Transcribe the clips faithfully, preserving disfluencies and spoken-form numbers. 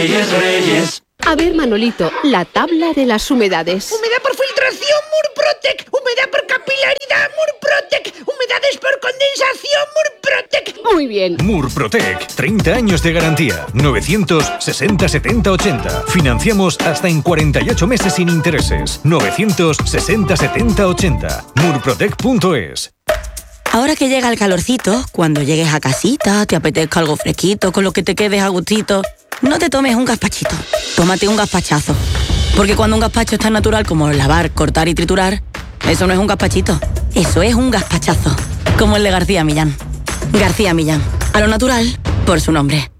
Reyes, Reyes. A ver, Manolito, la tabla de las humedades. Humedad por filtración, Murprotec. Humedad por capilaridad, Murprotec. Humedades por condensación, Murprotec. Muy bien. Murprotec, treinta años de garantía. novecientos sesenta setenta ochenta. Financiamos hasta en cuarenta y ocho meses sin intereses. novecientos sesenta setenta ochenta. murprotec punto es. Ahora que llega el calorcito, cuando llegues a casita, te apetezca algo fresquito, con lo que te quedes a gustito, no te tomes un gazpachito, tómate un gazpachazo. Porque cuando un gazpacho es tan natural como lavar, cortar y triturar, eso no es un gazpachito, eso es un gazpachazo. Como el de García Millán. García Millán, a lo natural, por su nombre.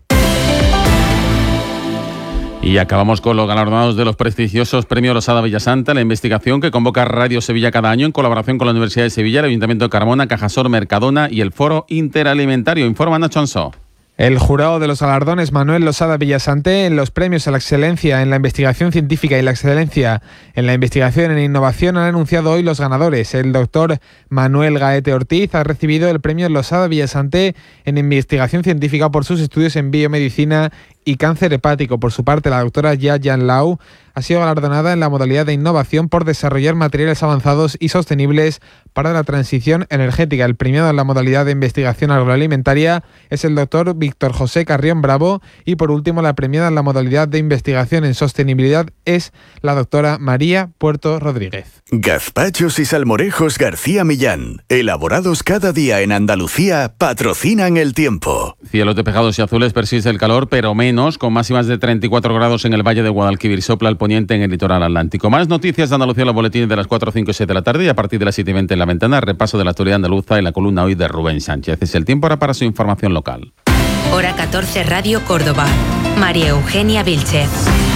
Y acabamos con los galardonados de los prestigiosos premios Losada Villasanta, la investigación que convoca Radio Sevilla cada año en colaboración con la Universidad de Sevilla, el Ayuntamiento de Carmona, Cajasol, Mercadona y el Foro Interalimentario. Informa Nacho Ansó. El jurado de los galardones Manuel Losada Villasante en los premios a la excelencia en la investigación científica y la excelencia en la investigación en innovación han anunciado hoy los ganadores. El doctor Manuel Gaete Ortiz ha recibido el premio Losada Villasante en investigación científica por sus estudios en biomedicina y cáncer hepático. Por su parte, la doctora Ya Yan Lau ha sido galardonada en la modalidad de innovación por desarrollar materiales avanzados y sostenibles para la transición energética. El premiado en la modalidad de investigación agroalimentaria es el doctor Víctor José Carrión Bravo y por último la premiada en la modalidad de investigación en sostenibilidad es la doctora María Puerto Rodríguez. Gazpachos y salmorejos García Millán, elaborados cada día en Andalucía, patrocinan el tiempo. Cielos despejados y azules, persiste el calor, pero menos, con máximas de treinta y cuatro grados en el Valle de Guadalquivir, sopla el poniente en el litoral atlántico. Más noticias de Andalucía en los boletines de las cuatro, cinco y seis de la tarde y a partir de las siete y veinte en la ventana, repaso de la actualidad andaluza en la columna hoy de Rubén Sánchez. Es el tiempo ahora para su información local. Hora catorce, Radio Córdoba. María Eugenia Vilchez.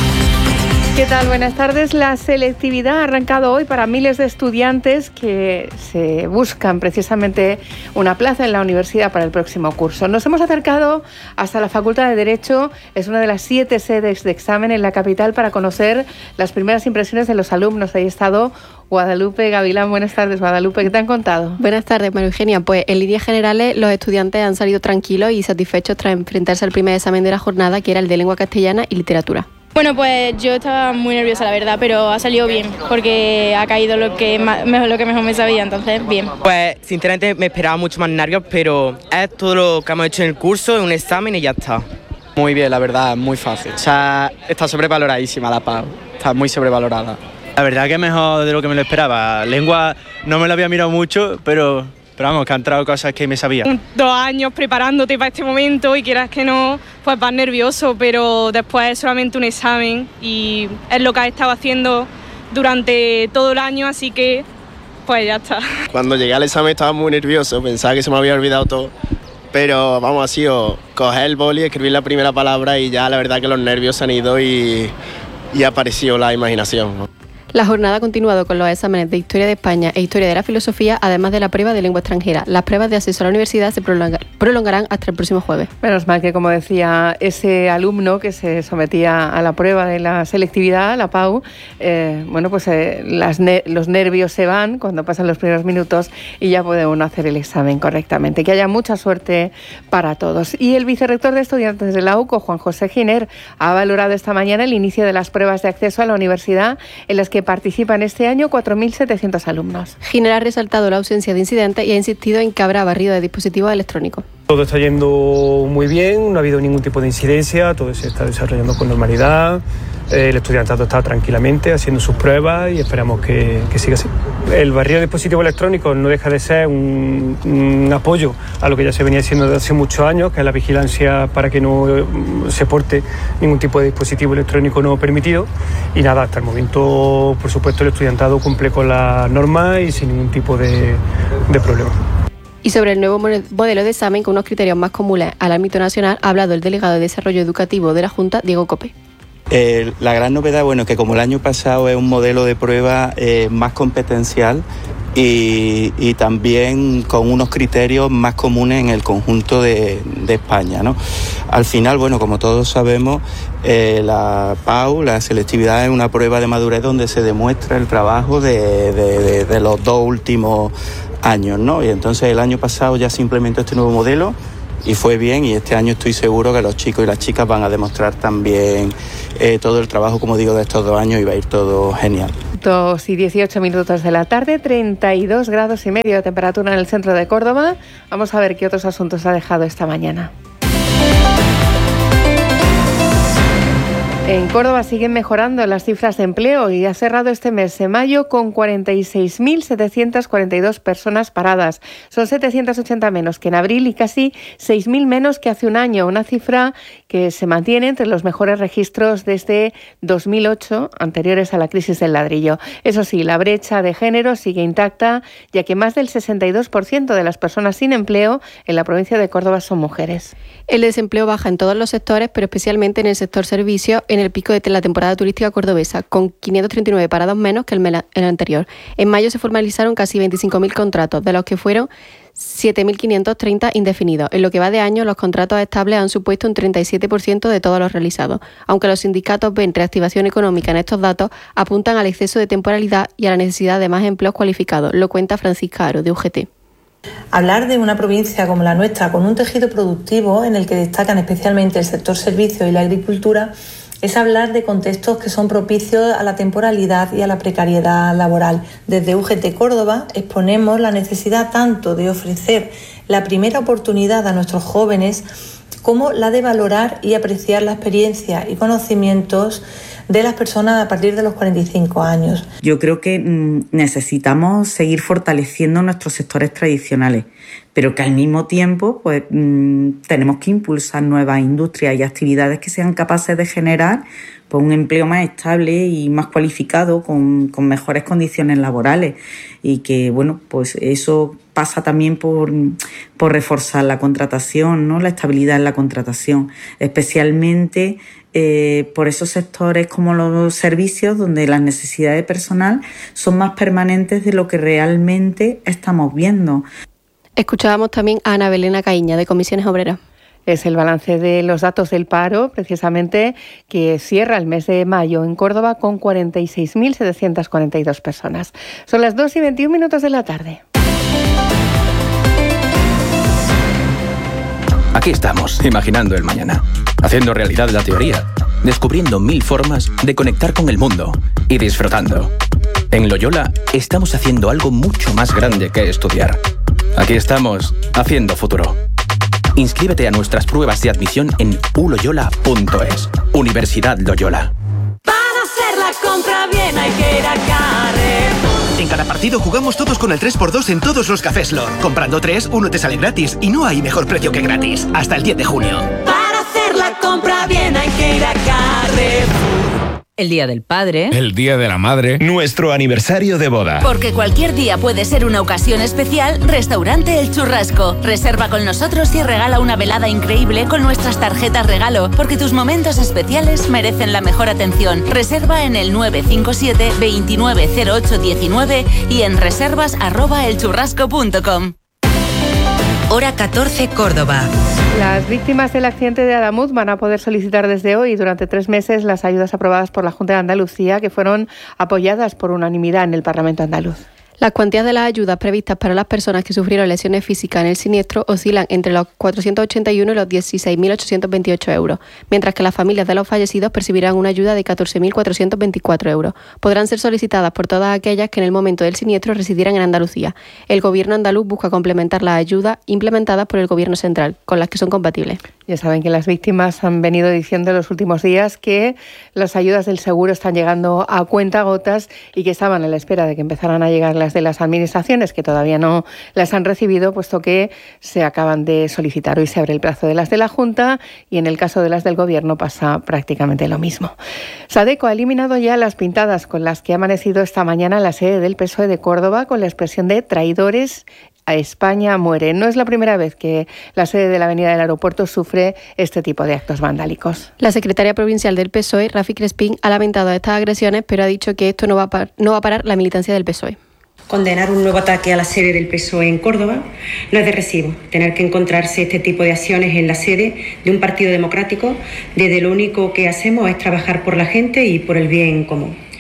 ¿Qué tal? Buenas tardes. La selectividad ha arrancado hoy para miles de estudiantes que se buscan precisamente una plaza en la universidad para el próximo curso. Nos hemos acercado hasta la Facultad de Derecho, es una de las siete sedes de examen en la capital para conocer las primeras impresiones de los alumnos. Ahí ha estado Guadalupe Gavilán. Buenas tardes, Guadalupe. ¿Qué te han contado? Buenas tardes, María Eugenia. Pues en líneas generales los estudiantes han salido tranquilos y satisfechos tras enfrentarse al primer examen de la jornada, que era el de lengua castellana y literatura. Bueno, pues yo estaba muy nerviosa, la verdad, pero ha salido bien, porque ha caído lo que mejor, lo que mejor me sabía, entonces bien. Pues sinceramente me esperaba mucho más nervios, pero es todo lo que hemos hecho en el curso, en un examen y ya está. Muy bien, la verdad, muy fácil. O sea, está sobrevaloradísima la P A U, está muy sobrevalorada. La verdad que mejor de lo que me lo esperaba. Lengua no me lo había mirado mucho, pero... Pero vamos, que han entrado cosas que me sabía. Dos años preparándote para este momento y quieras que no, pues vas nervioso, pero después es solamente un examen y es lo que has estado haciendo durante todo el año, así que pues ya está. Cuando llegué al examen estaba muy nervioso, pensaba que se me había olvidado todo, pero vamos, ha sido coger el boli, escribir la primera palabra y ya la verdad que los nervios se han ido y, y ha aparecido la imaginación. La jornada ha continuado con los exámenes de Historia de España e Historia de la Filosofía, además de la prueba de lengua extranjera. Las pruebas de acceso a la universidad se prolongarán hasta el próximo jueves. Menos mal que, como decía ese alumno que se sometía a la prueba de la selectividad, la P A U, eh, bueno, pues eh, las ne- los nervios se van cuando pasan los primeros minutos y ya puede uno hacer el examen correctamente. Que haya mucha suerte para todos. Y el vicerrector de estudiantes de la U C O, Juan José Giner, ha valorado esta mañana el inicio de las pruebas de acceso a la universidad en las que participan este año cuatro mil setecientos alumnos. Giner ha resaltado la ausencia de incidentes y ha insistido en que habrá barrido de dispositivos electrónicos. Todo está yendo muy bien, no ha habido ningún tipo de incidencia, todo se está desarrollando con normalidad, el estudiantado está tranquilamente haciendo sus pruebas y esperamos que, que siga así. El barrido de dispositivos electrónicos no deja de ser un, un apoyo a lo que ya se venía haciendo desde hace muchos años, que es la vigilancia para que no se porte ningún tipo de dispositivo electrónico no permitido. Y nada, hasta el momento, por supuesto, el estudiantado cumple con las normas y sin ningún tipo de, de problema. Y sobre el nuevo modelo de examen con unos criterios más comunes al ámbito nacional ha hablado el delegado de Desarrollo Educativo de la Junta, Diego Cope. Eh, la gran novedad, bueno, que como el año pasado es un modelo de prueba eh, más competencial y, y también con unos criterios más comunes en el conjunto de, de España, ¿no? Al final, bueno, como todos sabemos, eh, la P A U, la selectividad, es una prueba de madurez donde se demuestra el trabajo de, de, de, de los dos últimos años, ¿no? Y entonces el año pasado ya se implementó este nuevo modelo y fue bien, y este año estoy seguro que los chicos y las chicas van a demostrar también eh, todo el trabajo, como digo, de estos dos años y va a ir todo genial. dos y dieciocho minutos de la tarde, treinta y dos grados y medio de temperatura en el centro de Córdoba. Vamos a ver qué otros asuntos ha dejado esta mañana. En Córdoba siguen mejorando las cifras de empleo y ha cerrado este mes de mayo con cuarenta y seis mil setecientas cuarenta y dos personas paradas. Son setecientas ochenta menos que en abril y casi seis mil menos que hace un año, una cifra que se mantiene entre los mejores registros desde dos mil ocho, anteriores a la crisis del ladrillo. Eso sí, la brecha de género sigue intacta, ya que más del sesenta y dos por ciento de las personas sin empleo en la provincia de Córdoba son mujeres. El desempleo baja en todos los sectores, pero especialmente en el sector servicios, en el pico de la temporada turística cordobesa, con quinientos treinta y nueve parados menos que el, el anterior. En mayo se formalizaron casi veinticinco mil contratos, de los que fueron siete mil quinientos treinta indefinidos. En lo que va de año, los contratos estables han supuesto un treinta y siete por ciento de todos los realizados. Aunque los sindicatos ven reactivación económica en estos datos, apuntan al exceso de temporalidad y a la necesidad de más empleos cualificados. Lo cuenta Francisca Aro, de U G T. Hablar de una provincia como la nuestra, con un tejido productivo en el que destacan especialmente el sector servicios y la agricultura, es hablar de contextos que son propicios a la temporalidad y a la precariedad laboral. Desde U G T Córdoba exponemos la necesidad tanto de ofrecer la primera oportunidad a nuestros jóvenes como la de valorar y apreciar la experiencia y conocimientos de las personas a partir de los cuarenta y cinco años. Yo creo que mmm, necesitamos seguir fortaleciendo nuestros sectores tradicionales, pero que al mismo tiempo pues, mmm, tenemos que impulsar nuevas industrias y actividades que sean capaces de generar pues, un empleo más estable y más cualificado, con, con mejores condiciones laborales, y que bueno, pues eso pasa también por, por reforzar la contratación, ¿no? La estabilidad en la contratación, especialmente eh, por esos sectores como los servicios, donde las necesidades de personal son más permanentes de lo que realmente estamos viendo. Escuchábamos también a Ana Belén Caíña, de Comisiones Obreras. Es el balance de los datos del paro, precisamente, que cierra el mes de mayo en Córdoba con cuarenta y seis mil setecientas cuarenta y dos personas. Son las dos y veintiún minutos de la tarde. Aquí estamos, imaginando el mañana, haciendo realidad la teoría, descubriendo mil formas de conectar con el mundo y disfrutando. En Loyola estamos haciendo algo mucho más grande que estudiar. Aquí estamos, haciendo futuro. Inscríbete a nuestras pruebas de admisión en u loyola punto es. Universidad Loyola. Para hacer la compra bien hay que ir a Carrefour. En cada partido jugamos todos con el tres por dos en todos los cafés Lor. Comprando tres, uno te sale gratis y no hay mejor precio que gratis. Hasta el diez de junio. Para hacer la compra bien hay que ir a Carrefour. El Día del Padre. El Día de la Madre. Nuestro aniversario de boda. Porque cualquier día puede ser una ocasión especial, Restaurante El Churrasco. Reserva con nosotros y regala una velada increíble con nuestras tarjetas regalo, porque tus momentos especiales merecen la mejor atención. Reserva en el nueve cinco siete, veintinueve cero ocho diecinueve y en reservas arroba elchurrasco punto com. Hora catorce, Córdoba. Las víctimas del accidente de Adamuz van a poder solicitar desde hoy durante tres meses las ayudas aprobadas por la Junta de Andalucía, que fueron apoyadas por unanimidad en el Parlamento andaluz. Las cuantías de las ayudas previstas para las personas que sufrieron lesiones físicas en el siniestro oscilan entre los cuatrocientos ochenta y uno y los dieciséis mil ochocientos veintiocho euros, mientras que las familias de los fallecidos percibirán una ayuda de catorce mil cuatrocientos veinticuatro euros. Podrán ser solicitadas por todas aquellas que en el momento del siniestro residieran en Andalucía. El Gobierno andaluz busca complementar las ayudas implementadas por el Gobierno central, con las que son compatibles. Ya saben que las víctimas han venido diciendo en los últimos días que las ayudas del seguro están llegando a cuentagotas y que estaban a la espera de que empezaran a llegar las de las administraciones, que todavía no las han recibido, puesto que se acaban de solicitar. Hoy se abre el plazo de las de la Junta y en el caso de las del Gobierno pasa prácticamente lo mismo. Sadeco ha eliminado ya las pintadas con las que ha amanecido esta mañana la sede del P S O E de Córdoba con la expresión de traidores a España muere. No es la primera vez que la sede de la Avenida del Aeropuerto sufre este tipo de actos vandálicos. La secretaria provincial del P S O E, Rafi Crespín, ha lamentado estas agresiones, pero ha dicho que esto no va a, par- no va a parar la militancia del P S O E. Condenar un nuevo ataque a la sede del P S O E en Córdoba no es de recibo. Tener que encontrarse este tipo de acciones en la sede de un partido democrático, desde lo único que hacemos es trabajar por la gente y por el bien común.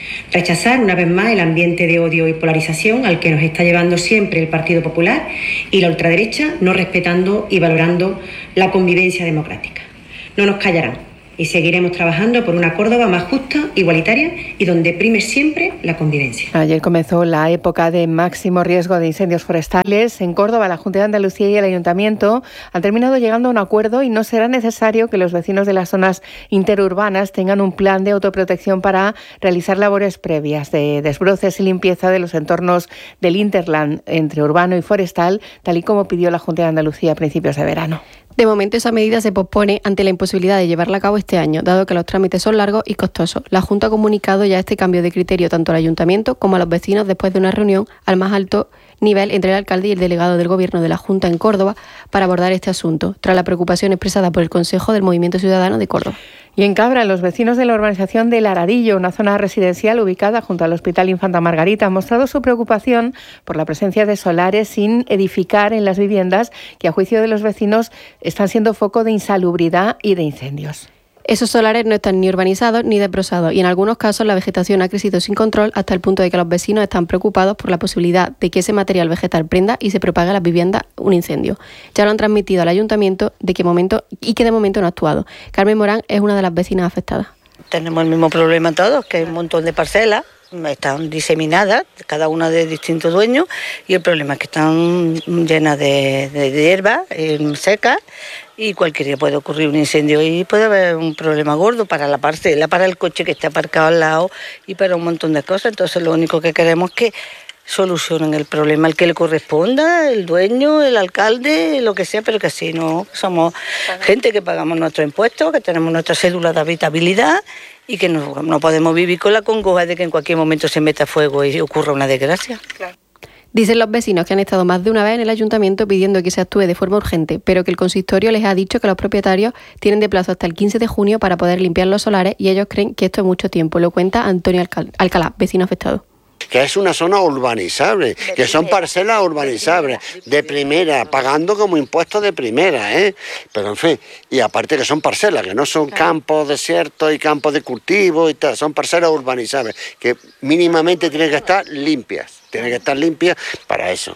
Rechazar una vez más el ambiente de odio y polarización al que nos está llevando siempre el Partido Popular y la ultraderecha, no respetando y valorando la convivencia democrática. No nos callarán y seguiremos trabajando por una Córdoba más justa, igualitaria y donde prime siempre la convivencia. Ayer comenzó la época de máximo riesgo de incendios forestales. En Córdoba, la Junta de Andalucía y el Ayuntamiento han terminado llegando a un acuerdo y no será necesario que los vecinos de las zonas interurbanas tengan un plan de autoprotección para realizar labores previas de desbroces y limpieza de los entornos del hinterland entre urbano y forestal, tal y como pidió la Junta de Andalucía a principios de verano. De momento, esa medida se pospone ante la imposibilidad de llevarla a cabo este año, dado que los trámites son largos y costosos. La Junta ha comunicado ya este cambio de criterio tanto al Ayuntamiento como a los vecinos después de una reunión al más alto nivel entre el alcalde y el delegado del Gobierno de la Junta en Córdoba para abordar este asunto, tras la preocupación expresada por el Consejo del Movimiento Ciudadano de Córdoba. Y en Cabra, los vecinos de la urbanización del Aradillo, una zona residencial ubicada junto al Hospital Infanta Margarita, han mostrado su preocupación por la presencia de solares sin edificar en las viviendas que, a juicio de los vecinos, están siendo foco de insalubridad y de incendios. Esos solares no están ni urbanizados ni desbrozados y en algunos casos la vegetación ha crecido sin control hasta el punto de que los vecinos están preocupados por la posibilidad de que ese material vegetal prenda y se propague a las viviendas un incendio. Ya lo han transmitido al Ayuntamiento de qué momento y que de momento no ha actuado. Carmen Morán es una de las vecinas afectadas. Tenemos el mismo problema todos, que hay un montón de parcelas, están diseminadas, cada una de distintos dueños, y el problema es que están llenas de, de, de hierba, eh, secas, y cualquier día puede ocurrir un incendio y puede haber un problema gordo para la parcela, para el coche que está aparcado al lado y para un montón de cosas. Entonces lo único que queremos es que solucionen el problema al que le corresponda, el dueño, el alcalde, lo que sea, pero que así no somos gente que pagamos nuestros impuestos, que tenemos nuestra cédula de habitabilidad y que no, no podemos vivir con la congoja de que en cualquier momento se meta fuego y ocurra una desgracia. Claro. Dicen los vecinos que han estado más de una vez en el Ayuntamiento pidiendo que se actúe de forma urgente, pero que el consistorio les ha dicho que los propietarios tienen de plazo hasta el quince de junio para poder limpiar los solares y ellos creen que esto es mucho tiempo. Lo cuenta Antonio Alcal- Alcalá, vecino afectado. Que es una zona urbanizable, que son parcelas urbanizables, de primera, pagando como impuestos de primera, ¿eh? Pero en fin, y aparte que son parcelas, que no son campos desiertos y campos de cultivo y tal, son parcelas urbanizables, que mínimamente tienen que estar limpias, tienen que estar limpias para eso.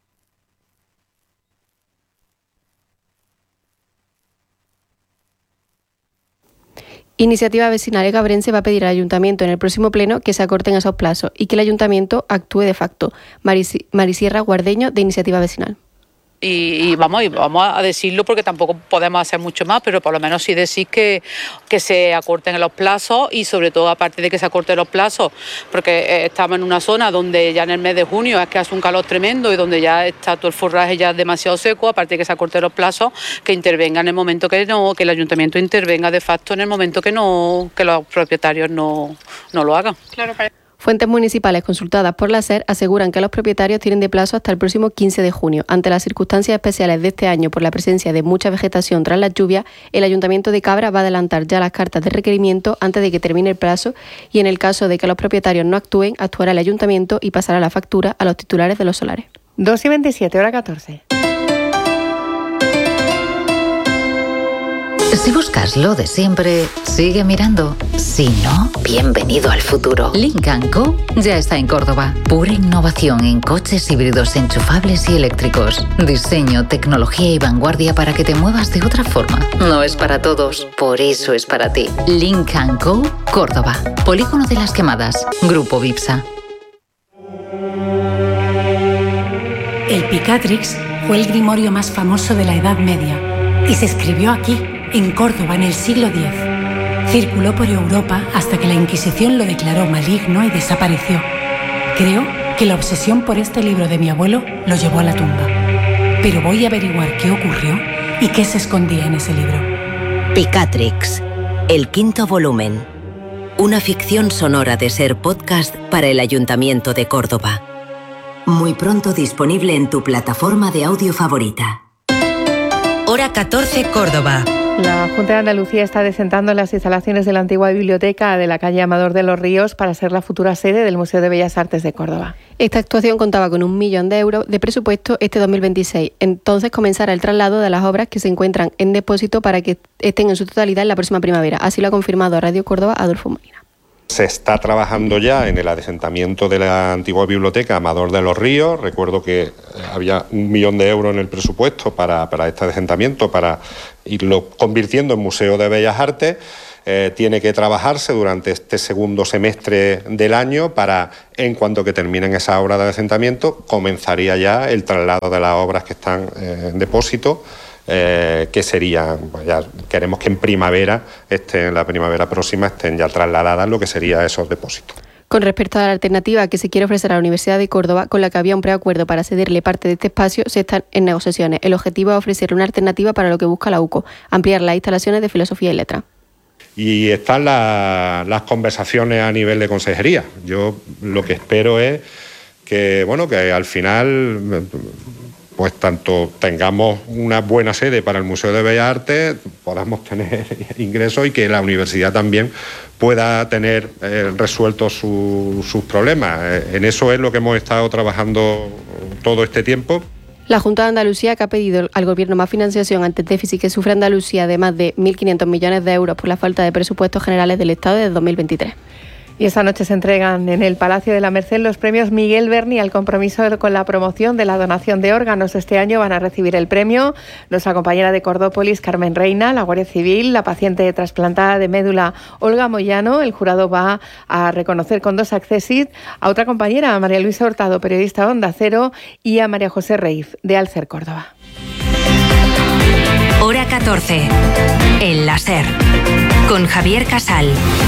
Iniciativa Vecinal Cabrense va a pedir al Ayuntamiento en el próximo pleno que se acorten esos plazos y que el Ayuntamiento actúe de facto. Marisi- Marisierra Guardeño, de Iniciativa Vecinal. Y, y vamos y vamos a decirlo porque tampoco podemos hacer mucho más, pero por lo menos sí decir que, que se acorten los plazos y sobre todo aparte de que se acorten los plazos, porque eh, estamos en una zona donde ya en el mes de junio es que hace un calor tremendo y donde ya está todo el forraje ya demasiado seco, aparte de que se acorten los plazos, que intervenga en el momento que no, que el ayuntamiento intervenga de facto en el momento que no, que los propietarios no, no lo hagan. Claro, para... Fuentes municipales consultadas por la SER aseguran que los propietarios tienen de plazo hasta el próximo quince de junio. Ante las circunstancias especiales de este año por la presencia de mucha vegetación tras las lluvias, el Ayuntamiento de Cabra va a adelantar ya las cartas de requerimiento antes de que termine el plazo y en el caso de que los propietarios no actúen, actuará el Ayuntamiento y pasará la factura a los titulares de los solares. dos y veintisiete, hora catorce. Si buscas lo de siempre, sigue mirando. Si no, bienvenido al futuro. Lynk and Co ya está en Córdoba. Pura innovación en coches híbridos enchufables y eléctricos. Diseño, tecnología y vanguardia para que te muevas de otra forma. No es para todos, por eso es para ti. Lynk and Co, Córdoba. Polígono de las Quemadas. Grupo Vipsa. El Picatrix fue el grimorio más famoso de la Edad Media y se escribió aquí, en Córdoba, en el siglo diez. Circuló por Europa hasta que la Inquisición lo declaró maligno y desapareció. Creo que la obsesión por este libro de mi abuelo lo llevó a la tumba. Pero voy a averiguar qué ocurrió y qué se escondía en ese libro. Picatrix, el quinto volumen. Una ficción sonora de Ser Podcast para el Ayuntamiento de Córdoba. Muy pronto disponible en tu plataforma de audio favorita. Hora catorce, Córdoba. La Junta de Andalucía está desentando las instalaciones de la antigua biblioteca de la calle Amador de los Ríos para ser la futura sede del Museo de Bellas Artes de Córdoba. Esta actuación contaba con un millón de euros de presupuesto este dos mil veintiséis. Entonces comenzará el traslado de las obras que se encuentran en depósito para que estén en su totalidad en la próxima primavera. Así lo ha confirmado a Radio Córdoba Adolfo Molina. Se está trabajando ya en el adesentamiento de la antigua biblioteca Amador de los Ríos. Recuerdo que había un millón de euros en el presupuesto para, para este adesentamiento, para irlo convirtiendo en Museo de Bellas Artes. Eh, tiene que trabajarse durante este segundo semestre del año para, en cuanto que terminen esas obras de adesentamiento, comenzaría ya el traslado de las obras que están eh, en depósito. Eh, que serían, pues ya queremos que en primavera, estén, en la primavera próxima, estén ya trasladadas lo que serían esos depósitos. Con respecto a la alternativa que se quiere ofrecer a la Universidad de Córdoba, con la que había un preacuerdo para cederle parte de este espacio, se están en negociaciones. El objetivo es ofrecer una alternativa para lo que busca la U C O, ampliar las instalaciones de Filosofía y Letras. Y están la, las conversaciones a nivel de consejería. Yo lo que espero es que, bueno, que al final, pues tanto tengamos una buena sede para el Museo de Bellas Artes, podamos tener ingresos y que la universidad también pueda tener eh, resueltos su, sus problemas. Eh, en eso es lo que hemos estado trabajando todo este tiempo. La Junta de Andalucía, que ha pedido al Gobierno más financiación ante el déficit que sufre Andalucía de más de mil quinientos millones de euros por la falta de presupuestos generales del Estado desde dos mil veintitrés. Y esta noche se entregan en el Palacio de la Merced los premios Miguel Berni al compromiso con la promoción de la donación de órganos. Este año van a recibir el premio nuestra compañera de Cordópolis, Carmen Reina, la Guardia Civil, la paciente trasplantada de médula, Olga Moyano. El jurado va a reconocer con dos accésit a otra compañera, a María Luisa Hurtado, periodista Onda Cero, y a María José Reif, de Alcer, Córdoba. Hora catorce. El láser. Con Javier Casal.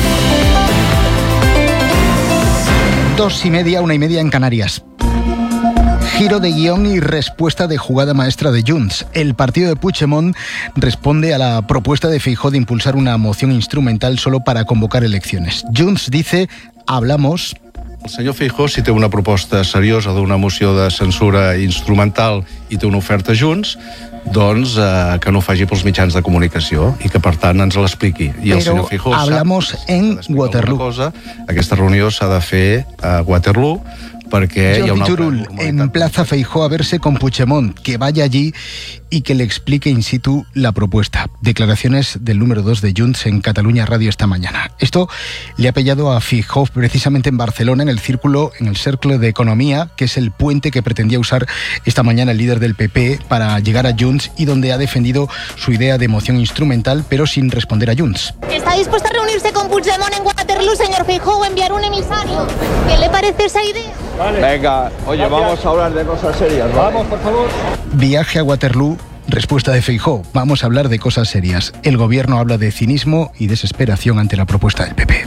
Dos y media, una y media en Canarias. Giro de guión y respuesta de jugada maestra de Junts. El partido de Puigdemont responde a la propuesta de Feijóo de impulsar una moción instrumental solo para convocar elecciones. Junts dice, hablamos... El senyor Feijóo, si té una proposta seriosa d'una moció de censura instrumental i té una oferta Junts, doncs eh, que no ho faci pels mitjans de comunicació i que, per tant, ens l'expliqui. I el senyor Feijóo hablamos sap en Waterloo. Cosa, aquesta reunió s'ha de fer a Waterloo perquè hi ha una... Jordi Turull emplaza a Feijóo a verse con Puigdemont, que vaya allí y que le explique in situ la propuesta. Declaraciones del número dos de Junts en Cataluña Radio esta mañana. Esto le ha pillado a Feijóo precisamente en Barcelona, en el círculo, en el Cercle de Economía, que es el puente que pretendía usar esta mañana el líder del P P para llegar a Junts y donde ha defendido su idea de moción instrumental, pero sin responder a Junts. ¿Está dispuesto a reunirse con Puigdemont en Waterloo, señor Feijóo, o enviar un emisario? ¿Qué le parece esa idea? Vale. Venga, oye, gracias. Vamos a hablar de cosas serias, ¿vale? Vamos, por favor. Viaje a Waterloo, respuesta de Feijóo. Vamos a hablar de cosas serias. El gobierno habla de cinismo y desesperación ante la propuesta del P P.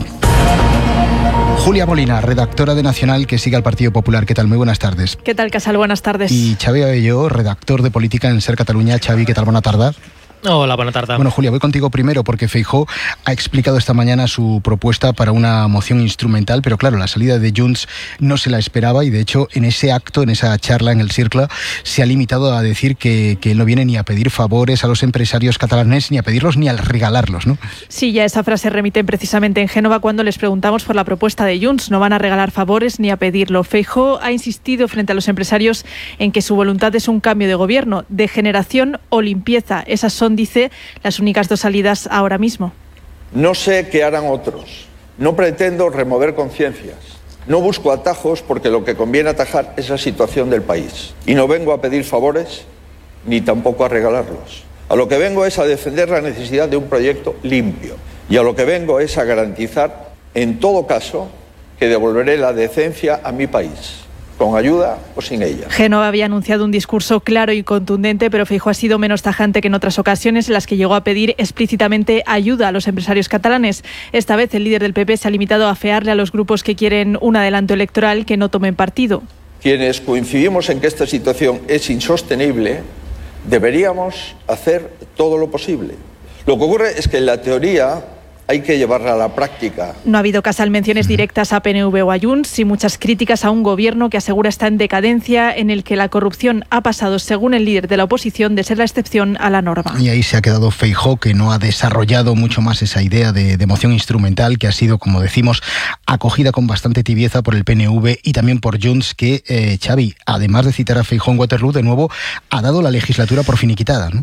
Julia Molina, redactora de Nacional, que sigue al Partido Popular. ¿Qué tal? Muy buenas tardes. ¿Qué tal, Casal? Buenas tardes. Y Xavi Abelló, redactor de Política en Ser Cataluña. Xavi, ¿qué tal? Buena tarde. Hola, buena tarde. Bueno, Julia, voy contigo primero porque Feijóo ha explicado esta mañana su propuesta para una moción instrumental, pero claro, la salida de Junts no se la esperaba y de hecho en ese acto, en esa charla en el Cercle, se ha limitado a decir que, que él no viene ni a pedir favores a los empresarios catalanes, ni a pedirlos ni a regalarlos, ¿no? Sí, ya esa frase remite precisamente en Génova cuando les preguntamos por la propuesta de Junts. No van a regalar favores ni a pedirlo. Feijóo ha insistido frente a los empresarios en que su voluntad es un cambio de gobierno, de generación o limpieza. Esas son, dice, las únicas dos salidas ahora mismo. No sé qué harán otros. No pretendo remover conciencias. No busco atajos porque lo que conviene atajar es la situación del país. Y no vengo a pedir favores ni tampoco a regalarlos. A lo que vengo es a defender la necesidad de un proyecto limpio. Y a lo que vengo es a garantizar, en todo caso, que devolveré la decencia a mi país. Con ayuda o sin ella. Génova había anunciado un discurso claro y contundente, pero Feijóo ha sido menos tajante que en otras ocasiones en las que llegó a pedir explícitamente ayuda a los empresarios catalanes. Esta vez el líder del P P se ha limitado a afearle a los grupos que quieren un adelanto electoral que no tomen partido. Quienes coincidimos en que esta situación es insostenible, deberíamos hacer todo lo posible. Lo que ocurre es que en la teoría hay que llevarla a la práctica. No ha habido Casal menciones directas a P N V o a Junts y muchas críticas a un gobierno que asegura está en decadencia, en el que la corrupción ha pasado, según el líder de la oposición, de ser la excepción a la norma. Y ahí se ha quedado Feijóo, que no ha desarrollado mucho más esa idea de, de moción instrumental, que ha sido, como decimos, acogida con bastante tibieza por el P N V y también por Junts, que, eh, Xavi, además de citar a Feijóo en Waterloo, de nuevo ha dado la legislatura por finiquitada, ¿no?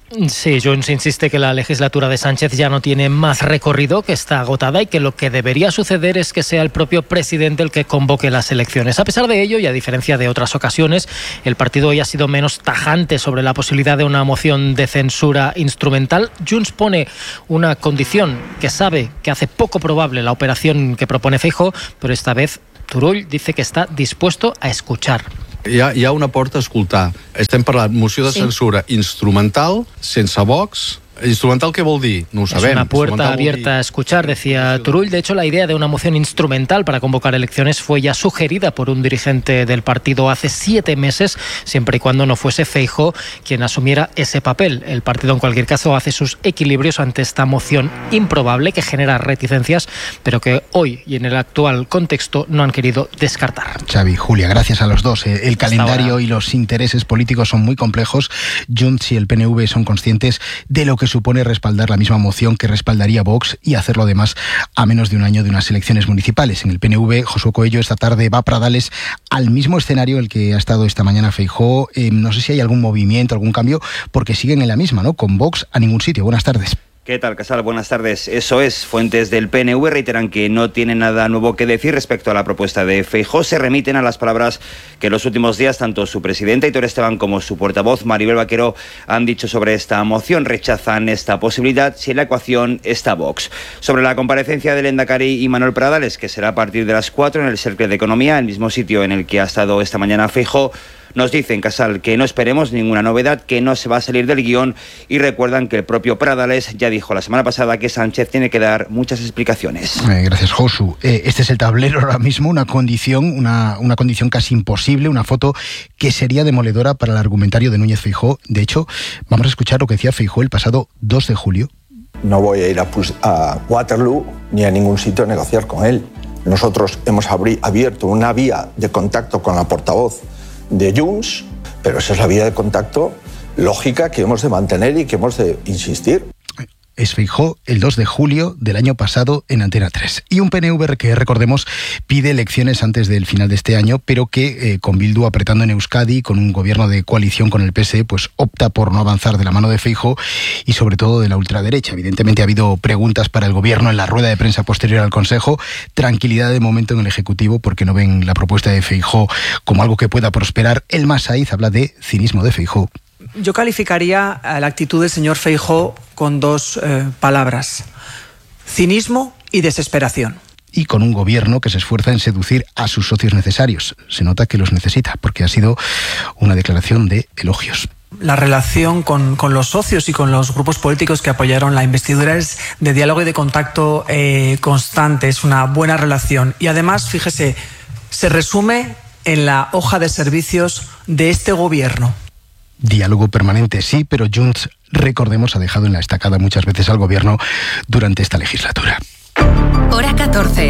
Sí, Junts insiste que la legislatura de Sánchez ya no tiene más recorrido, que está agotada y que lo que debería suceder es que sea el propio presidente el que convoque las elecciones. A pesar de ello, y a diferencia de otras ocasiones, el partido hoy ha sido menos tajante sobre la posibilidad de una moción de censura instrumental. Junts pone una condición que sabe que hace poco probable la operación que propone Feijóo, pero esta vez Turull dice que está dispuesto a escuchar. Hi ha, hi ha una porta a escoltar. Estem parlant moció de censura sí. instrumental, sense Vox. ¿Instrumental qué vol dir? No ho sabem. Es una puerta abierta a escuchar, decía Turull. De hecho, la idea de una moción instrumental para convocar elecciones fue ya sugerida por un dirigente del partido hace siete meses, siempre y cuando no fuese Feijóo quien asumiera ese papel. El partido, en cualquier caso, hace sus equilibrios ante esta moción improbable que genera reticencias, pero que hoy y en el actual contexto no han querido descartar. Xavi, Julia, gracias a los dos. El calendario y los intereses políticos son muy complejos. Junts y el P N V son conscientes de lo que supone respaldar la misma moción que respaldaría Vox y hacerlo además a menos de un año de unas elecciones municipales. En el P N V, Josué Coello esta tarde va a Pradales al mismo escenario en el que ha estado esta mañana Feijóo. Eh, no sé si hay algún movimiento, algún cambio, porque siguen en la misma, ¿no? Con Vox a ningún sitio. Buenas tardes. ¿Qué tal, Casal? Buenas tardes. Eso es. Fuentes del P N V reiteran que no tienen nada nuevo que decir respecto a la propuesta de Feijóo. Se remiten a las palabras que en los últimos días tanto su presidente, Aitor Esteban, como su portavoz, Maribel Vaquero, han dicho sobre esta moción. Rechazan esta posibilidad si en la ecuación está Vox. Sobre la comparecencia del Endacari y Manuel Pradales, que será a partir de las cuatro en el Cercle de Economía, el mismo sitio en el que ha estado esta mañana Feijóo, nos dicen, Casal, que no esperemos ninguna novedad, que no se va a salir del guión, y recuerdan que el propio Pradales ya dijo la semana pasada que Sánchez tiene que dar muchas explicaciones. Eh, gracias, Josu. Eh, este es el tablero ahora mismo, una condición, una, una condición casi imposible, una foto que sería demoledora para el argumentario de Núñez Feijóo. De hecho, vamos a escuchar lo que decía Feijóo el pasado dos de julio. No voy a ir a, a Waterloo ni a ningún sitio a negociar con él. Nosotros hemos abri- abierto una vía de contacto con la portavoz de Junts, pero esa es la vía de contacto lógica que hemos de mantener y que hemos de insistir. Es Feijóo el dos de julio del año pasado en Antena tres. Y un P N V que, recordemos, pide elecciones antes del final de este año, pero que eh, con Bildu apretando en Euskadi, con un gobierno de coalición con el P S E, pues opta por no avanzar de la mano de Feijóo y sobre todo de la ultraderecha. Evidentemente ha habido preguntas para el gobierno en la rueda de prensa posterior al Consejo. Tranquilidad de momento en el Ejecutivo porque no ven la propuesta de Feijóo como algo que pueda prosperar. El Masaiz habla de cinismo de Feijóo. Yo calificaría la actitud del señor Feijóo con dos eh, palabras: cinismo y desesperación. Y con un gobierno que se esfuerza en seducir a sus socios necesarios. Se nota que los necesita, porque ha sido una declaración de elogios. La relación con, con los socios y con los grupos políticos que apoyaron la investidura es de diálogo y de contacto eh, constante, es una buena relación. Y además, fíjese, se resume en la hoja de servicios de este gobierno. Diálogo permanente, sí, pero Junts, recordemos, ha dejado en la estacada muchas veces al gobierno durante esta legislatura. Hora catorce,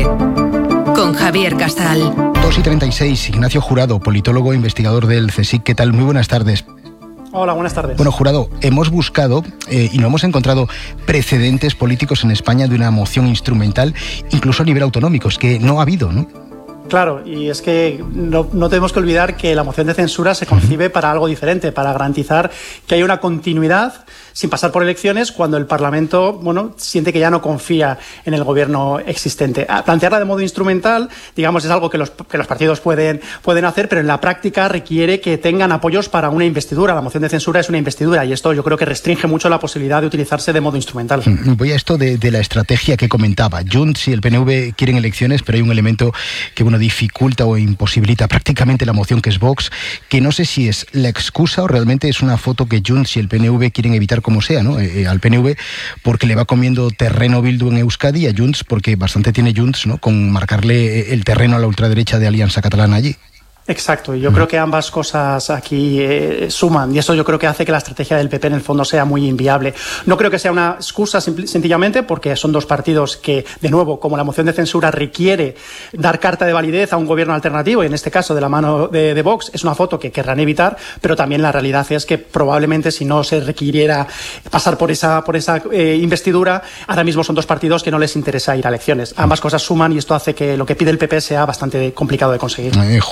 con Javier Casal. dos y treinta y seis, Ignacio Jurado, politólogo e investigador del CSIC. ¿Qué tal? Muy buenas tardes. Hola, buenas tardes. Bueno, Jurado, hemos buscado eh, y no hemos encontrado precedentes políticos en España de una moción instrumental, incluso a nivel autonómico. Es que no ha habido, ¿no? Claro, y es que no, no tenemos que olvidar que la moción de censura se concibe para algo diferente, para garantizar que hay una continuidad sin pasar por elecciones cuando el Parlamento, bueno, siente que ya no confía en el gobierno existente. Plantearla de modo instrumental, digamos, es algo que los, que los partidos pueden, pueden hacer, pero en la práctica requiere que tengan apoyos para una investidura. La moción de censura es una investidura y esto yo creo que restringe mucho la posibilidad de utilizarse de modo instrumental. Voy a esto de, de la estrategia que comentaba. Junts y el P N V quieren elecciones, pero hay un elemento que, bueno, dificulta o imposibilita prácticamente la moción, que es Vox, que no sé si es la excusa o realmente es una foto que Junts y el P N V quieren evitar como sea, ¿no? Eh, al P N V porque le va comiendo terreno Bildu en Euskadi y a Junts porque bastante tiene Junts, ¿no?, con marcarle el terreno a la ultraderecha de Alianza Catalana allí. Exacto, y yo creo que ambas cosas aquí eh, suman, y eso yo creo que hace que la estrategia del P P en el fondo sea muy inviable. No creo que sea una excusa simple, sencillamente porque son dos partidos que, de nuevo, como la moción de censura requiere dar carta de validez a un gobierno alternativo, y en este caso de la mano de, de Vox, es una foto que querrán evitar, pero también la realidad es que probablemente si no se requiriera pasar por esa, por esa eh, investidura, ahora mismo son dos partidos que no les interesa ir a elecciones. Ambas cosas suman y esto hace que lo que pide el P P sea bastante complicado de conseguir. Eh, jurado, la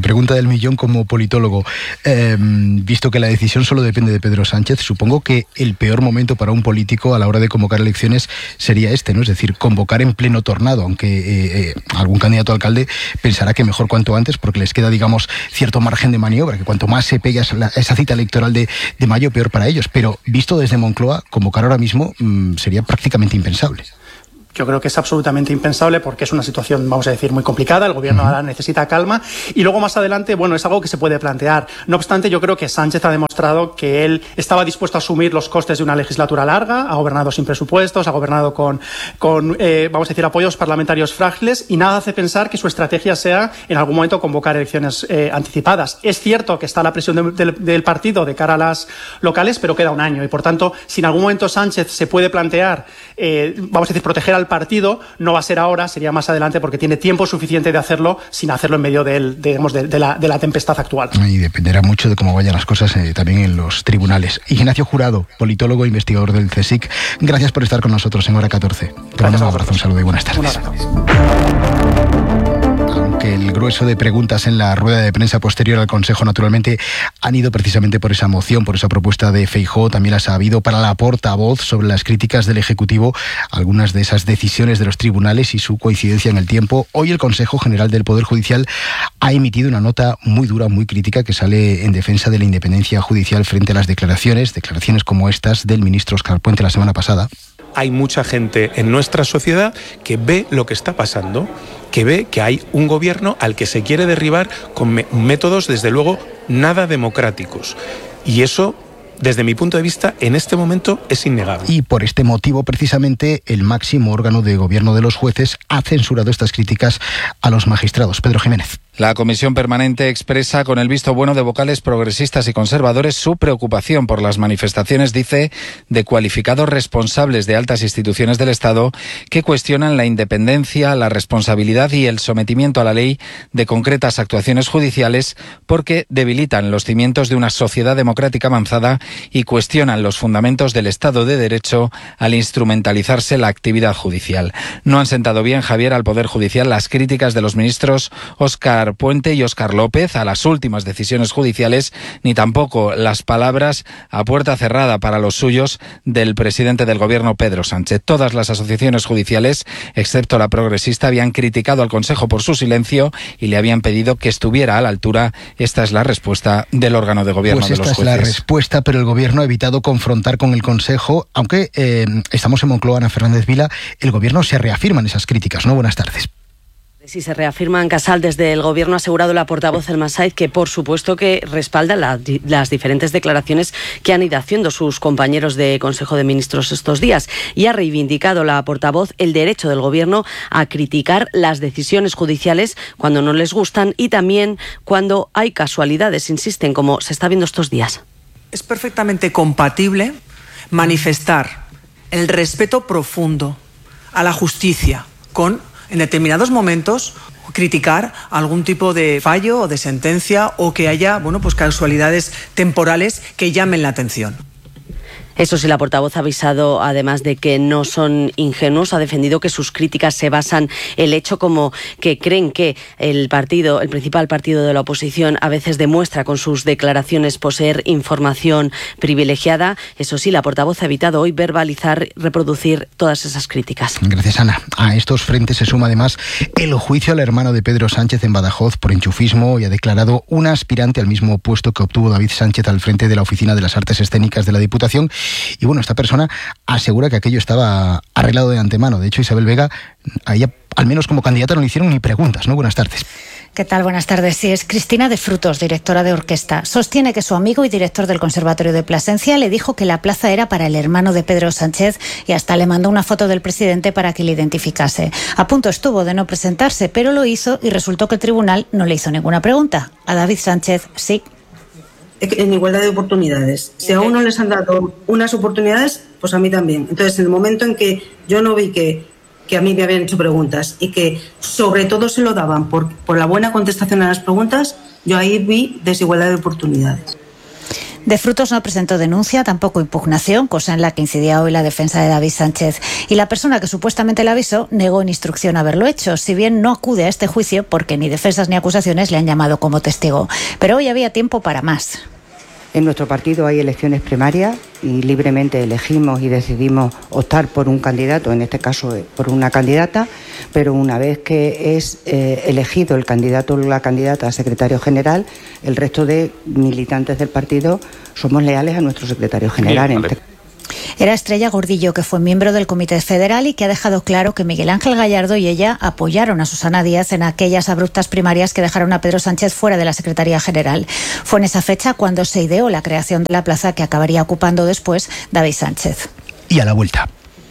pregunta del millón como politólogo. Eh, visto que la decisión solo depende de Pedro Sánchez, supongo que el peor momento para un político a la hora de convocar elecciones sería este, ¿no? Es decir, convocar en pleno tornado, aunque eh, eh, algún candidato a alcalde pensará que mejor cuanto antes, porque les queda, digamos, cierto margen de maniobra, que cuanto más se pegue esa, esa cita electoral de, de mayo, peor para ellos. Pero visto desde Moncloa, convocar ahora mismo mmm, sería prácticamente impensable. Yo creo que es absolutamente impensable porque es una situación, vamos a decir, muy complicada. El gobierno ahora necesita calma y luego más adelante, bueno, es algo que se puede plantear. No obstante, yo creo que Sánchez ha demostrado que él estaba dispuesto a asumir los costes de una legislatura larga, ha gobernado sin presupuestos, ha gobernado con, con eh, vamos a decir, apoyos parlamentarios frágiles y nada hace pensar que su estrategia sea en algún momento convocar elecciones eh, anticipadas. Es cierto que está la presión de, de, del partido de cara a las locales, pero queda un año y por tanto, si en algún momento Sánchez se puede plantear, eh, vamos a decir, proteger al partido, no va a ser ahora, sería más adelante porque tiene tiempo suficiente de hacerlo sin hacerlo en medio del, de, digamos, de, de, la, de la tempestad actual. Y dependerá mucho de cómo vayan las cosas eh, también en los tribunales. Ignacio Jurado, politólogo e investigador del CSIC, gracias por estar con nosotros en Hora catorce. Te mando un abrazo, un saludo y buenas tardes. Aunque el grueso de preguntas en la rueda de prensa posterior al Consejo naturalmente han ido precisamente por esa moción, por esa propuesta de Feijóo, también las ha habido para la portavoz sobre las críticas del Ejecutivo, algunas de esas decisiones de los tribunales y su coincidencia en el tiempo. Hoy el Consejo General del Poder Judicial ha emitido una nota muy dura, muy crítica, que sale en defensa de la independencia judicial frente a las declaraciones, declaraciones como estas del ministro Óscar Puente la semana pasada. Hay mucha gente en nuestra sociedad que ve lo que está pasando, que ve que hay un gobierno al que se quiere derribar con me- métodos, desde luego, nada democráticos. Y eso, desde mi punto de vista, en este momento es innegable. Y por este motivo, precisamente, el máximo órgano de gobierno de los jueces ha censurado estas críticas a los magistrados. Pedro Jiménez. La Comisión Permanente expresa con el visto bueno de vocales progresistas y conservadores su preocupación por las manifestaciones, dice, de cualificados responsables de altas instituciones del Estado que cuestionan la independencia, la responsabilidad y el sometimiento a la ley de concretas actuaciones judiciales porque debilitan los cimientos de una sociedad democrática avanzada y cuestionan los fundamentos del Estado de Derecho al instrumentalizarse la actividad judicial. No han sentado bien, Javier, al Poder Judicial las críticas de los ministros Óscar Puente y Óscar López a las últimas decisiones judiciales, ni tampoco las palabras a puerta cerrada para los suyos del presidente del Gobierno, Pedro Sánchez. Todas las asociaciones judiciales, excepto la progresista, habían criticado al Consejo por su silencio y le habían pedido que estuviera a la altura. Esta es la respuesta del órgano de gobierno pues de los jueces. Esta es la respuesta, pero el Gobierno ha evitado confrontar con el Consejo, aunque eh, estamos en Moncloa, Ana Fernández Vila, el Gobierno se reafirma en esas críticas, ¿no? Buenas tardes. Sí, se reafirma en Casal. Desde el Gobierno ha asegurado la portavoz Elma Saiz que, por supuesto, que respalda la, las diferentes declaraciones que han ido haciendo sus compañeros de Consejo de Ministros estos días. Y ha reivindicado la portavoz el derecho del Gobierno a criticar las decisiones judiciales cuando no les gustan y también cuando hay casualidades, insisten, como se está viendo estos días. Es perfectamente compatible manifestar el respeto profundo a la justicia con, en determinados momentos, criticar algún tipo de fallo o de sentencia o que haya, bueno, pues casualidades temporales que llamen la atención. Eso sí, la portavoz ha avisado, además de que no son ingenuos, ha defendido que sus críticas se basan en el hecho como que creen que el partido, el principal partido de la oposición, a veces demuestra con sus declaraciones poseer información privilegiada. Eso sí, la portavoz ha evitado hoy verbalizar, reproducir todas esas críticas. Gracias, Ana. A estos frentes se suma además el juicio al hermano de Pedro Sánchez en Badajoz por enchufismo y ha declarado una aspirante al mismo puesto que obtuvo David Sánchez al frente de la Oficina de las Artes Escénicas de la Diputación. Y bueno, esta persona asegura que aquello estaba arreglado de antemano. De hecho, Isabel Vega, a ella, al menos como candidata, no le hicieron ni preguntas, ¿no? Buenas tardes. ¿Qué tal? Buenas tardes. Sí, es Cristina de Frutos, directora de orquesta. Sostiene que su amigo y director del Conservatorio de Plasencia le dijo que la plaza era para el hermano de Pedro Sánchez y hasta le mandó una foto del presidente para que le identificase. A punto estuvo de no presentarse, pero lo hizo y resultó que el tribunal no le hizo ninguna pregunta. A David Sánchez sí. En igualdad de oportunidades. Si a uno les han dado unas oportunidades, pues a mí también. Entonces, en el momento en que yo no vi que, que a mí me habían hecho preguntas y que sobre todo se lo daban por, por la buena contestación a las preguntas, yo ahí vi desigualdad de oportunidades. De Frutos no presentó denuncia, tampoco impugnación, cosa en la que incidía hoy la defensa de David Sánchez. Y la persona que supuestamente le avisó negó en instrucción haberlo hecho, si bien no acude a este juicio porque ni defensas ni acusaciones le han llamado como testigo. Pero hoy había tiempo para más. En nuestro partido hay elecciones primarias y libremente elegimos y decidimos optar por un candidato, en este caso por una candidata, pero una vez que es eh, elegido el candidato o la candidata a secretario general, el resto de militantes del partido somos leales a nuestro secretario general. Bien, vale. Era Estrella Gordillo, que fue miembro del Comité Federal y que ha dejado claro que Miguel Ángel Gallardo y ella apoyaron a Susana Díaz en aquellas abruptas primarias que dejaron a Pedro Sánchez fuera de la Secretaría General. Fue en esa fecha cuando se ideó la creación de la plaza que acabaría ocupando después David Sánchez. Y a la vuelta.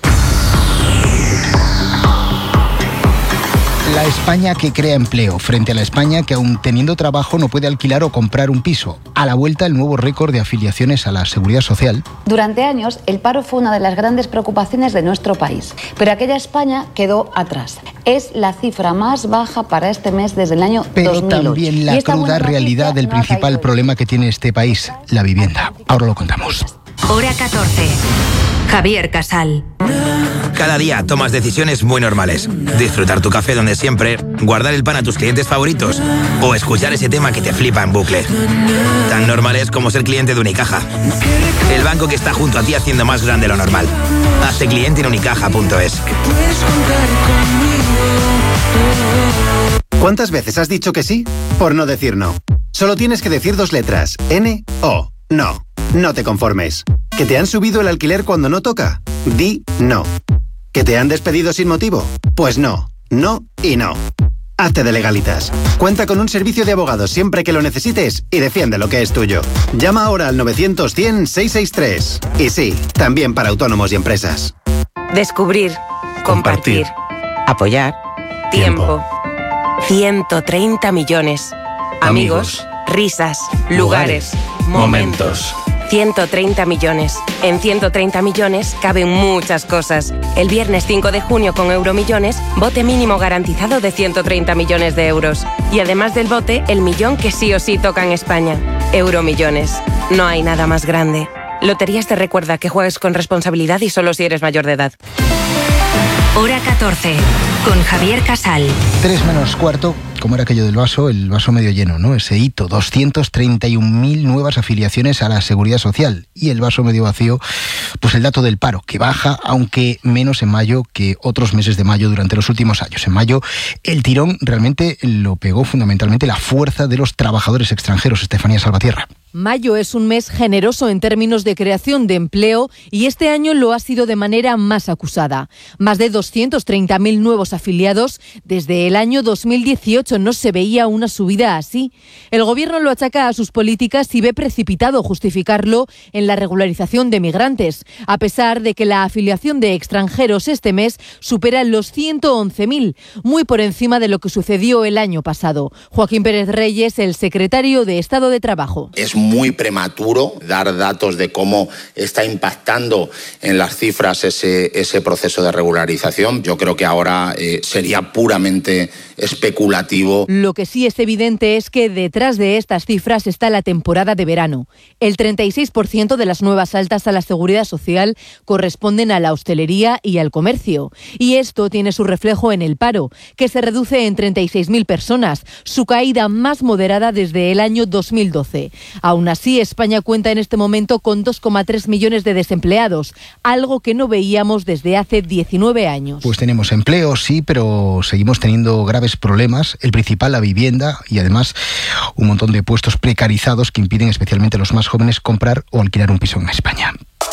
La España que crea empleo frente a la España que, aun teniendo trabajo, no puede alquilar o comprar un piso. A la vuelta, el nuevo récord de afiliaciones a la Seguridad Social. Durante años, el paro fue una de las grandes preocupaciones de nuestro país, pero aquella España quedó atrás. Es la cifra más baja para este mes desde el año pero dos mil ocho. Pero también la cruda realidad del principal problema que tiene este país, la vivienda. Ahora lo contamos. Hora catorce. Javier Casal. Cada día tomas decisiones muy normales. Disfrutar tu café donde siempre, guardar el pan a tus clientes favoritos o escuchar ese tema que te flipa en bucle. Tan normales como ser cliente de Unicaja. El banco que está junto a ti haciendo más grande lo normal. Hazte cliente en unicaja punto es. ¿Cuántas veces has dicho que sí por no decir no? Solo tienes que decir dos letras. N O. No. No te conformes. ¿Que te han subido el alquiler cuando no toca? Di no. ¿Que te han despedido sin motivo? Pues no. No y no. Hazte de Legalitas. Cuenta con un servicio de abogados siempre que lo necesites y defiende lo que es tuyo. Llama ahora al novecientos cien seiscientos sesenta y tres. Y sí, también para autónomos y empresas. Descubrir. Compartir. Apoyar. Tiempo. ciento treinta millones. Amigos. Risas. Lugares. Momentos. ciento treinta millones. En ciento treinta millones caben muchas cosas. El viernes cinco de junio con Euromillones, bote mínimo garantizado de ciento treinta millones de euros. Y además del bote, el millón que sí o sí toca en España. Euromillones. No hay nada más grande. Loterías te recuerda que juegues con responsabilidad y solo si eres mayor de edad. Hora catorce, con Javier Casal. Tres menos cuarto, ¿cómo era aquello del vaso? El vaso medio lleno, ¿no? Ese hito, doscientas treinta y un mil nuevas afiliaciones a la Seguridad Social. Y el vaso medio vacío, pues el dato del paro, que baja, aunque menos en mayo que otros meses de mayo durante los últimos años. En mayo, el tirón realmente lo pegó fundamentalmente la fuerza de los trabajadores extranjeros. Estefanía Salvatierra. Mayo es un mes generoso en términos de creación de empleo y este año lo ha sido de manera más acusada. Más de doscientos treinta mil nuevos afiliados. Desde el año dos mil dieciocho no se veía una subida así. El Gobierno lo achaca a sus políticas y ve precipitado justificarlo en la regularización de migrantes, a pesar de que la afiliación de extranjeros este mes supera los ciento once mil, muy por encima de lo que sucedió el año pasado. Joaquín Pérez Reyes, el secretario de Estado de Trabajo. Es muy prematuro dar datos de cómo está impactando en las cifras ese, ese proceso de regularización. Yo creo que ahora eh, sería puramente especulativo. Lo que sí es evidente es que detrás de estas cifras está la temporada de verano. El treinta y seis por ciento de las nuevas altas a la Seguridad Social corresponden a la hostelería y al comercio. Y esto tiene su reflejo en el paro, que se reduce en treinta y seis mil personas, su caída más moderada desde el año dos mil doce. Aún así, España cuenta en este momento con dos coma tres millones de desempleados, algo que no veíamos desde hace diecinueve años. Pues tenemos empleo, sí, pero seguimos teniendo graves problemas. El principal, la vivienda, y además un montón de puestos precarizados que impiden especialmente a los más jóvenes comprar o alquilar un piso en España.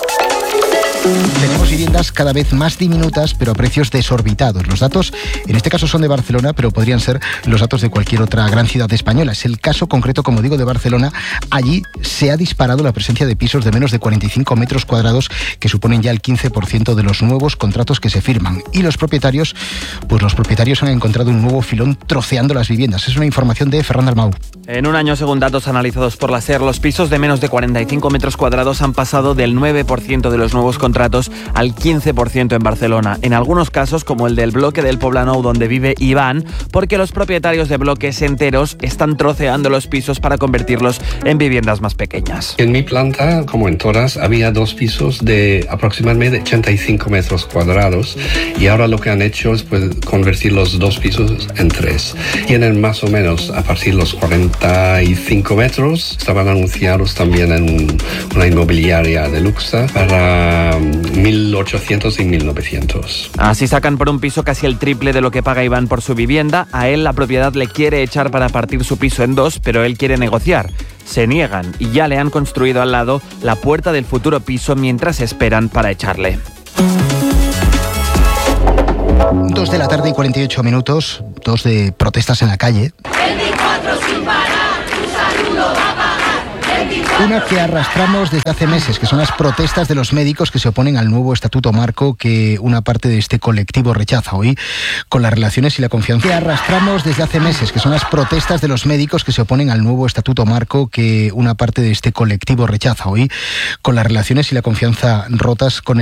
Tenemos viviendas cada vez más diminutas, pero a precios desorbitados. Los datos, en este caso, son de Barcelona, pero podrían ser los datos de cualquier otra gran ciudad española. Es el caso concreto, como digo, de Barcelona. Allí se ha disparado la presencia de pisos de menos de cuarenta y cinco metros cuadrados, que suponen ya el quince por ciento de los nuevos contratos que se firman. Y los propietarios, pues los propietarios han encontrado un nuevo filón troceando las viviendas. Es una información de Ferran Dalmau. En un año, según datos analizados por la SER, los pisos de menos de cuarenta y cinco metros cuadrados han pasado del nueve por ciento de los nuevos contratos al quince por ciento en Barcelona. En algunos casos, como el del bloque del Poblenou donde vive Iván, porque los propietarios de bloques enteros están troceando los pisos para convertirlos en viviendas más pequeñas. En mi planta, como en todas, había dos pisos de aproximadamente ochenta y cinco metros cuadrados y ahora lo que han hecho es pues, convertir los dos pisos en tres. Tienen más o menos a partir de los cuarenta y cinco metros. Estaban anunciados también en un, una inmobiliaria de Luxa para mil ochocientos y mil novecientos. Así sacan por un piso casi el triple de lo que paga Iván por su vivienda. A él la propiedad le quiere echar para partir su piso en dos, pero él quiere negociar. Se niegan y ya le han construido al lado la puerta del futuro piso mientras esperan para echarle. Dos de la tarde y cuarenta y ocho minutos, dos de protestas en la calle. Una que arrastramos desde hace meses, que son las protestas de los médicos que se oponen al nuevo estatuto marco que una parte de este colectivo rechaza hoy, con las relaciones y la confianza. Que arrastramos desde hace meses, que son las protestas de los médicos que se oponen al nuevo estatuto marco que una parte de este colectivo rechaza hoy, con las relaciones y la confianza rotas con el